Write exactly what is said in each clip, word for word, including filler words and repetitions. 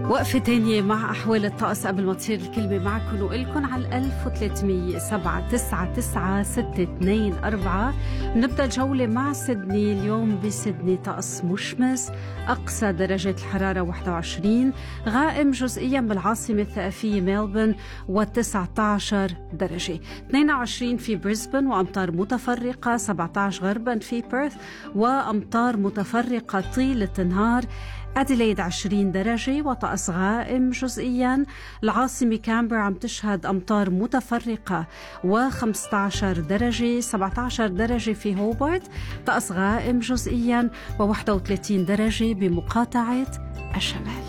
وقفة تانية مع أحوال الطقس قبل ما تصير الكلمة معكم وإلكن على الألف وثلاثمية سبعة تسعة تسعة ستة اثنين أربعة. نبدأ الجولة مع سيدني. اليوم بسيدني طقس مشمس، أقصى درجة الحرارة واحد وعشرين، غائم جزئيا بالعاصمة الثقافية ميلبورن وتسعة عشر درجة، اثنين وعشرين في بريسبن وأمطار متفرقة، سبعة عشر غربا في بيرث وأمطار متفرقة طيلة النهار، أديلايد عشرين درجة وطقس غائم جزئيا، العاصمة كامبرا عم تشهد أمطار متفرقة وخمسة عشر درجة، سبعة عشر درجة في هوبارت، طقس غائم جزئيا وواحد وثلاثين درجة بمقاطعة الشمال.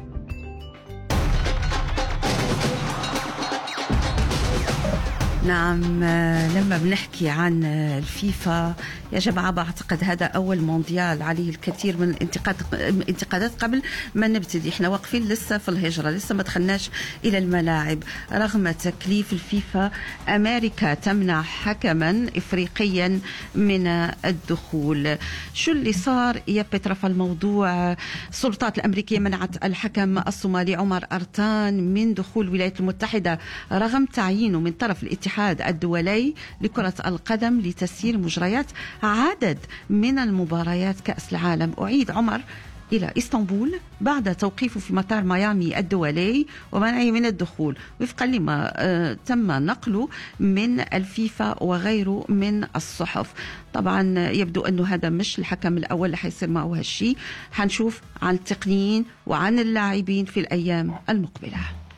نعم، لما بنحكي عن الفيفا يا جماعة بعتقد هذا أول مونديال عليه الكثير من الانتقاد انتقادات. قبل ما نبتدي احنا واقفين لسه في الهجرة، لسه ما دخلناش إلى الملاعب. رغم تكليف الفيفا، أمريكا تمنع حكما إفريقيا من الدخول. شو اللي صار يا بترا في الموضوع؟ السلطات الأمريكية منعت الحكم الصومالي عمر أرتان من دخول الولايات المتحدة رغم تعيينه من طرف الاتحاد الدولي لكرة القدم لتسيير مجريات عدد من المباريات كأس العالم. أعيد عمر إلى إسطنبول بعد توقيفه في مطار ميامي الدولي ومنعه من الدخول وفقا لما آه تم نقله من الفيفا وغيره من الصحف. طبعا يبدو أنه هذا مش الحكم الأول اللي حيصير معه هالشي، حنشوف عن التقنيين وعن اللاعبين في الأيام المقبلة.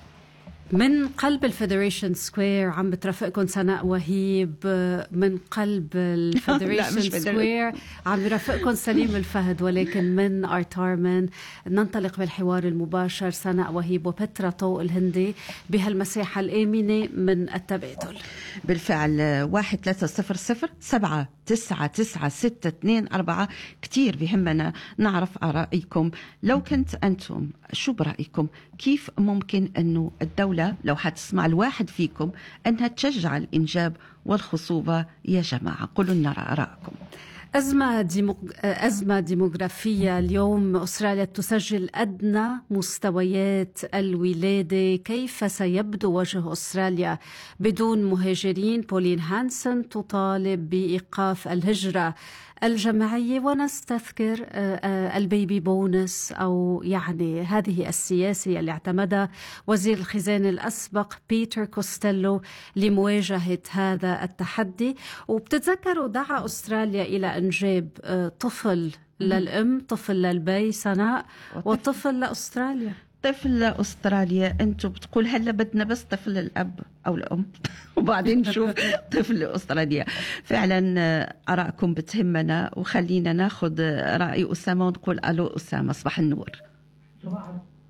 من قلب الفيدريشن سكوير عم بترافقكم سناء وهيب. من قلب الفيدريشن سكوير عم بيرافقكم سليم الفهد، ولكن من أرتارمن ننطلق بالحوار المباشر سناء وهيب وبترا طوق الهندي بهالمساحة الآمنة من التبادل. بالفعل واحد ثلاثة صفر صفر سبعة تسعة تسعة ستة اثنين أربعة. كتير بهمنا نعرف آرائكم. لو كنت أنتم شو برأيكم؟ كيف ممكن أنه الدولة لو حتسمع الواحد فيكم أنها تشجع الإنجاب والخصوبة؟ يا جماعة قولوا لنا آراءكم. أزمة, ديمو... أزمة ديموغرافية. اليوم أستراليا تسجل أدنى مستويات الولادة. كيف سيبدو وجه أستراليا بدون مهاجرين؟ بولين هانسون تطالب بإيقاف الهجرة الجماعية، ونستذكر البيبي بونس أو يعني هذه السياسة اللي اعتمدها وزير الخزانة الأسبق بيتر كوستيلو لمواجهة هذا التحدي. وبتتذكروا دعا أستراليا إلى إنجاب طفل للأم، طفل للبي سناء، وطفل لأستراليا. طفل لأستراليا. أنتوا بتقول هلا بدنا بس طفل الأب أو الأم وبعدين نشوف طفل لأستراليا. فعلا آراءكم بتهمنا، وخلينا ناخذ رأي أسامة ونقول ألو أسامة. صباح النور. صباح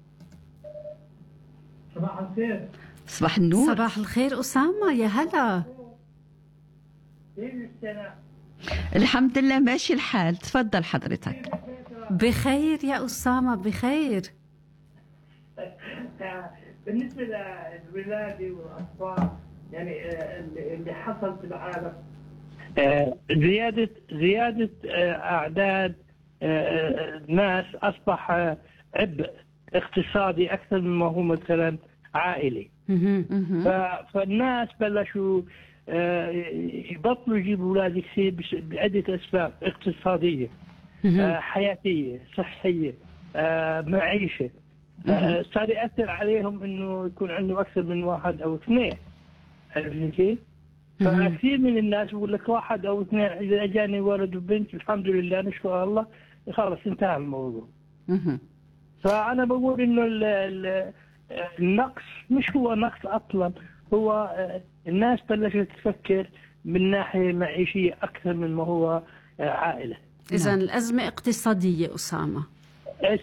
صباح الخير. صباح النور. صباح الخير أسامة، يا هلا. الحمد لله ماشي الحال، تفضل حضرتك. بخير يا أسامة، بخير. بالنسبة للولادة والأطفال يعني اللي حصل في العالم، زيادة زيادة أعداد الناس أصبح عبء اقتصادي أكثر مما هو مثلا عائلي. فالناس بلشوا يبطلوا يجيبوا أولاد كثير بعدة أسباب اقتصادية، حياتية، صحية، معيشة. صار يأثر عليهم إنه يكون عنده أكثر من واحد أو اثنين. عرفتي كيف؟ فكثير من الناس يقول لك واحد أو اثنين، إذا أجاني ولد وبنت الحمد لله نشكر الله خلاص انتهى الموضوع. فأنا بقول إنه النقص مش هو نقص أصلا، هو الناس بلشت تفكر من ناحية معيشية أكثر من ما هو عائلة. إذن الأزمة اقتصادية أسامة.